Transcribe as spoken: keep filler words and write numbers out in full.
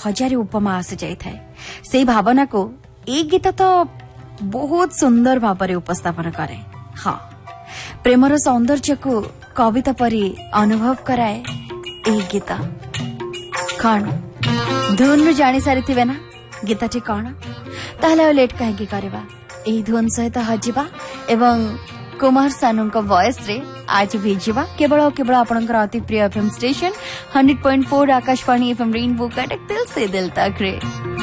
हजार उपमा आसी जाए से भावना को ए गीत तो बहुत सुंदर भाव उपस्थापन करे। हाँ, प्रेमर सौंदर्य को कविता परी अनुभव कराए ए गीत। कौन धुन जानी सारी ना गीतटी कौन, ताहले लेट कहीं करवा एही धुन सहित हजिबा एवं कुमार सानू को वॉइस रे आज भेजिबा केवल और केवल आपनकर अति प्रिय FM station hundred point four Akashvani FM rainbow Cuttack दिल से दिल तक रे।